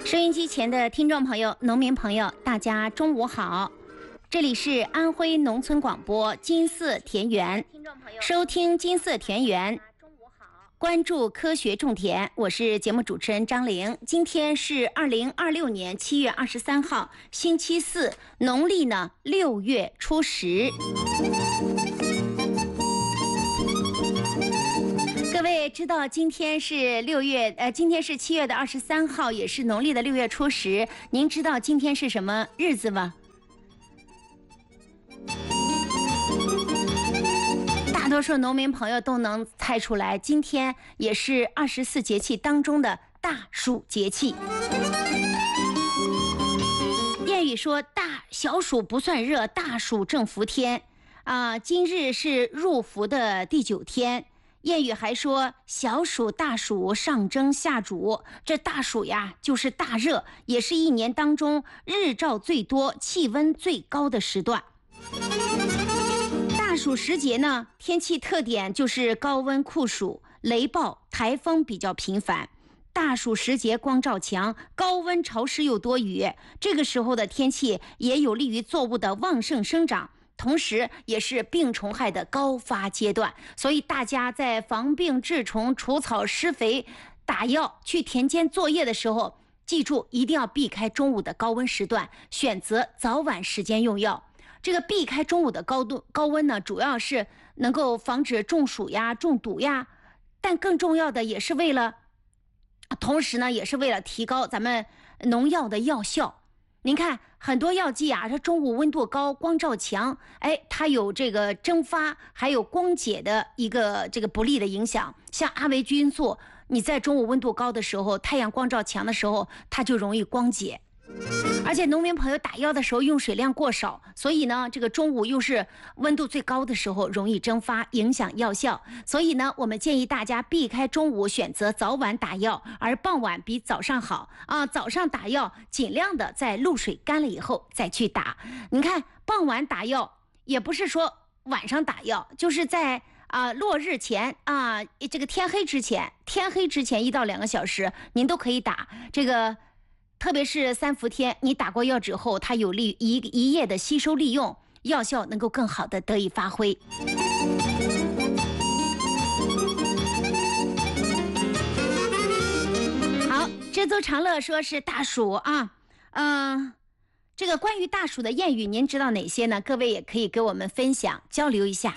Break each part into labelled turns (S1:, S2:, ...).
S1: 收音机前的听众朋友、农民朋友，大家中午好！这里是安徽农村广播金色田园，收听金色田园，关注科学种田。我是节目主持人张玲。今天是2026年7月23号，星期四，农历呢6月初10。各位知道今天是今天是7月23号，也是农历的6月初10。您知道今天是什么日子吗？大多数农民朋友都能猜出来，今天也是24节气当中的大暑节气。谚语说小暑不算热，大暑正伏天今日是入伏的第9天。谚语还说小暑大暑上蒸下煮，这大暑呀就是大热，也是一年当中日照最多、气温最高的时段。大暑时节呢，天气特点就是高温酷暑、雷暴、台风比较频繁。大暑时节光照强，高温潮湿又多雨，这个时候的天气也有利于作物的旺盛生长，同时也是病虫害的高发阶段，所以大家在防病治虫、除草施肥、打药、去田间作业的时候，记住一定要避开中午的高温时段，选择早晚时间用药。这个避开中午的高温呢，主要是能够防止中暑呀、中毒呀，但更重要的也是为了，同时呢也是为了提高咱们农药的药效。您看很多药剂啊，它中午温度高、光照强，它有这个蒸发还有光解的一个这个不利的影响。像阿维菌素，你在中午温度高的时候，太阳光照强的时候，它就容易光解。而且农民朋友打药的时候用水量过少，所以呢这个中午又是温度最高的时候，容易蒸发，影响药效。所以呢我们建议大家避开中午，选择早晚打药，而傍晚比早上好早上打药尽量的在露水干了以后再去打。你看傍晚打药也不是说晚上打药，就是在落日前这个天黑之前1到2个小时您都可以打。这个特别是3伏天，你打过药之后，它有利于一夜的吸收利用，药效能够更好的得以发挥。好，知足常乐说是大暑这个关于大暑的谚语您知道哪些呢？各位也可以给我们分享交流一下。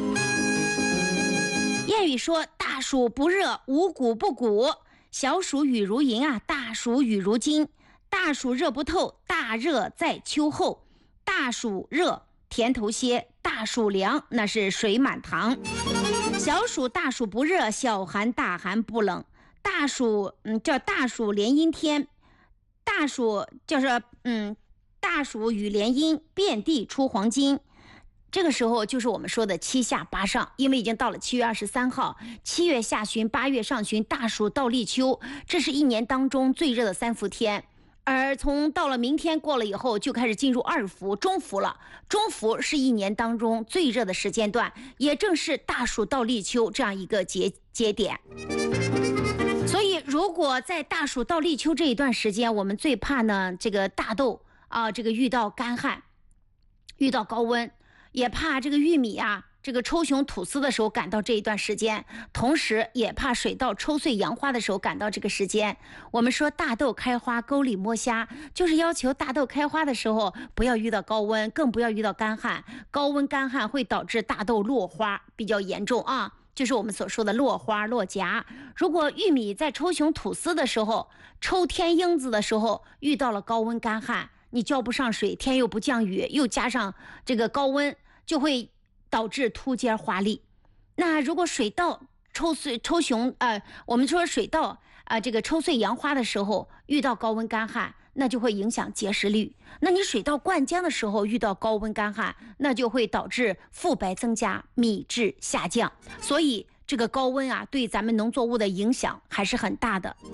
S1: 谚语说大暑不热，五谷不谷，小暑雨如银大暑雨如金，大暑热不透，大热在秋后，大暑热田头歇，大暑凉那是水满塘。小暑大暑不热，小寒大寒不冷。大暑叫大暑连阴天，大暑大暑雨连阴，遍地出黄金。这个时候就是我们说的7下8上，因为已经到了7月23号，7月下旬8月上旬，大暑到立秋，这是一年当中最热的3伏天。而到了明天过了以后，就开始进入2伏中伏了。中伏是一年当中最热的时间段，也正是大暑到立秋这样一个节点。所以如果在大暑到立秋这一段时间，我们最怕呢这个大豆这个遇到干旱，遇到高温，也怕这个玉米这个抽熊吐丝的时候赶到这一段时间，同时也怕水稻抽穗扬花的时候赶到这个时间。我们说大豆开花沟里摸虾，就是要求大豆开花的时候不要遇到高温，更不要遇到干旱。高温干旱会导致大豆落花比较严重就是我们所说的落花落荚。如果玉米在抽熊吐丝的时候，抽天鹰子的时候遇到了高温干旱，你浇不上水，天又不降雨，又加上这个高温，就会导致秃尖花粒。那如果水稻我们说水稻这个抽穗扬花的时候遇到高温干旱，那就会影响结实率。那你水稻灌浆的时候遇到高温干旱，那就会导致覆白增加，米质下降。所以这个高温对咱们农作物的影响还是很大的。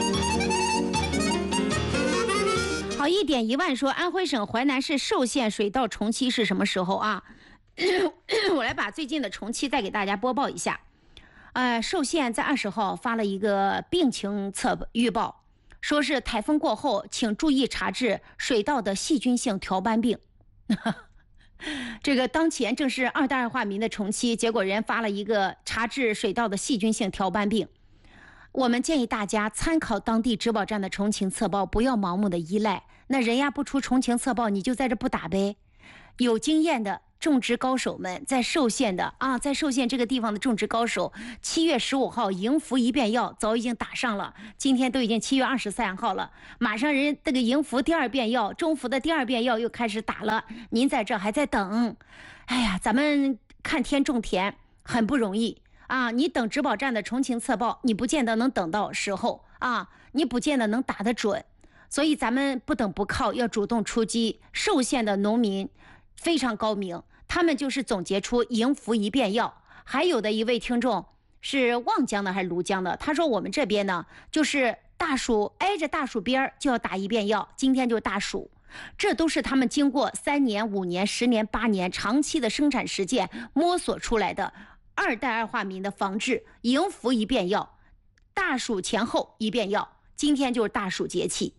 S1: 好，一点一万说安徽省淮南市寿县水稻虫期是什么时候我来把最近的虫期再给大家播报一下。寿县在20号发了一个病情预报， 说是台风过后，请注意查治水稻的细菌性条斑病。这个当前正是2代2化民的重期，结果人发了一个查治水稻的细菌性条斑病。我们建议大家参考当地植保站的重情测报，不要盲目的依赖。那人家不出重情测报，你就在这不打呗。有经验的种植高手们，在寿县这个地方的种植高手，7月15号迎福一遍药早已经打上了，今天都已经7月23号了，马上人这个迎福第2遍药，中福的第2遍药又开始打了，您在这还在等。哎呀，咱们看天种田很不容易啊！你等植保站的重情测报，你不见得能等到时候啊，你不见得能打得准，所以咱们不等不靠，要主动出击。寿县的农民非常高明，他们就是总结出迎福一遍药。还有的一位听众是望江的还是庐江的，他说我们这边呢，就是大暑挨着大暑边就要打一遍药，今天就是大暑。这都是他们经过3年、5年、10年、8年长期的生产实践摸索出来的2代2化民的防治。迎福一遍药，大暑前后一遍药，今天就是大暑节气。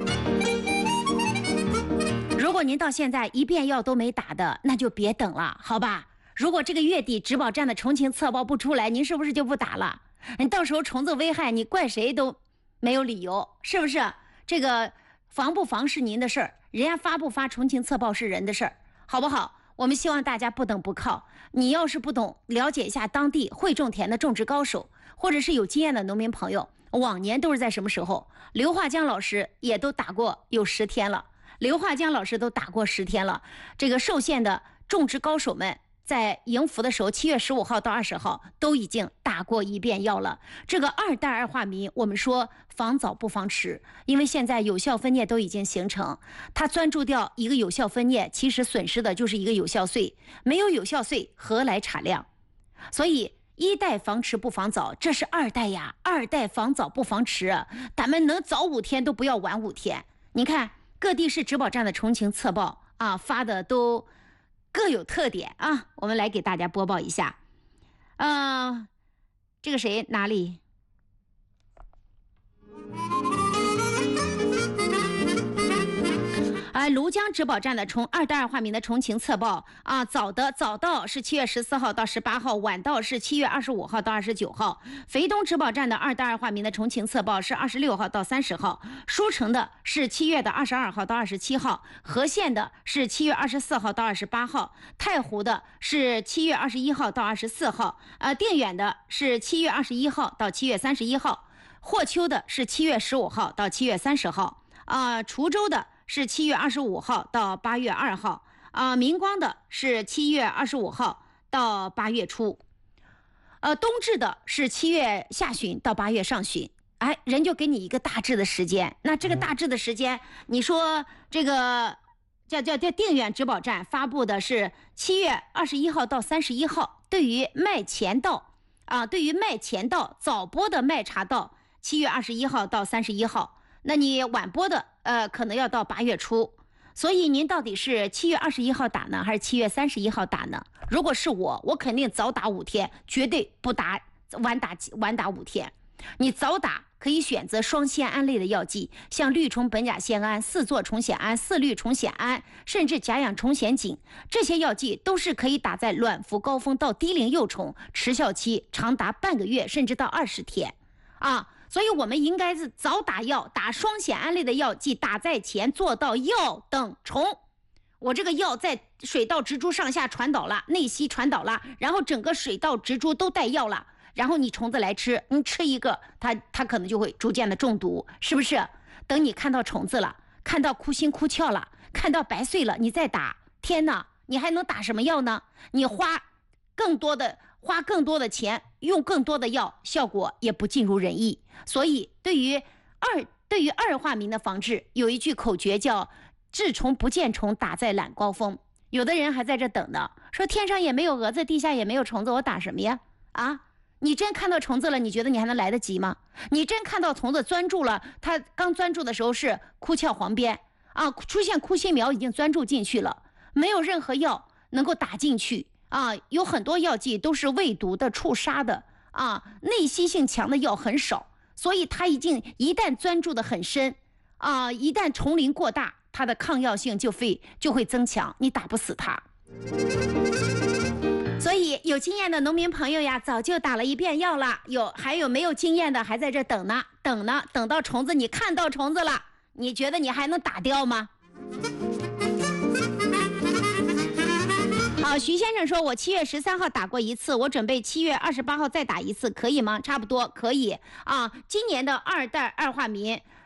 S1: 如果您到现在一遍药都没打的，那就别等了，好吧？如果这个月底植保站的重情测报不出来，您是不是就不打了？你到时候虫子危害，你怪谁都没有理由，是不是？这个防不防是您的事儿，人家发不发重情测报是人的事儿，好不好？我们希望大家不等不靠。你要是不懂，了解一下当地会种田的种植高手，或者是有经验的农民朋友。往年都是在什么时候？刘化江老师也都打过有10天了。刘化江老师都打过10天了。这个寿县的种植高手们在迎福的时候，7月15号到20号都已经打过一遍药了。这个2代2化民，我们说防早不防迟，因为现在有效分蘖都已经形成，它钻注掉一个有效分蘖，其实损失的就是一个有效穗，没有有效穗何来产量？所以1代防迟不防早，这是2代呀，2代防早不防迟，咱们能早5天都不要晚5天。你看各地市植保站的重情测报啊，发的都各有特点啊，我们来给大家播报一下。这个谁哪里？庐江植保站的2代2化民的重情测报啊，早到是7月14号到18号，晚到是7月25号到29号。肥东植保站的2代2化民的重情测报是26号到30号，舒城的是7月的22号到27号，和县的是7月24号到28号，太湖的是7月21号到24号，定远的是7月21号到7月31号，霍丘的是7月15号到7月30号，滁州的是7月25号到8月2号，明光的是7月25号到8月初，冬至的是7月下旬到8月上旬。哎，人就给你一个大致的时间。那这个大致的时间，你说这个叫定远植保站发布的是7月21号到31号，对于麦前稻早播的麦茶稻7月21号到31号。那你晚播的可能要到8月初，所以您到底是7月21号打呢，还是7月31号打呢？如果是我肯定早打5天，绝对不打晚打5天。你早打可以选择双酰胺类的药剂，像绿虫苯甲酰胺、4唑虫酰胺、4氯虫酰胺，甚至甲氧虫酰碱，这些药剂都是可以打在卵伏高峰到低龄幼虫，持效期长达半个月，甚至到20天啊。所以我们应该是早打药，打双酰胺类的药剂，打在前，做到药等虫。我这个药在水稻植株上下传导了，内息传导了，然后整个水稻植株都带药了，然后你虫子来吃，你吃一个，它可能就会逐渐的中毒，是不是？等你看到虫子了，看到枯心枯鞘了，看到白穗了，你再打，天哪，你还能打什么药呢？你花更多的钱，用更多的药，效果也不尽如人意。所以对于2化民的防治，有一句口诀叫治虫不见虫，打在懒高峰。有的人还在这等呢，说天上也没有蛾子，地下也没有虫子，我打什么呀？你真看到虫子了，你觉得你还能来得及吗？你真看到虫子钻住了，它刚钻住的时候是枯鞘黄边出现枯心苗，已经钻住进去了，没有任何药能够打进去有很多药剂都是未毒的、触杀的内吸性强的药很少， 所以它一旦钻住的很深啊，一旦丛林过大，它的抗药性就会增强，你打不死它。所以有经验的农民朋友呀，早就打了一遍药了。还有没有经验的还在这等呢，等到虫子，你看到虫子了，你觉得你还能打掉吗？好，徐先生说，我7月13号打过一次，我准备7月28号再打一次，可以吗？差不多可以啊。今年的2代二化醚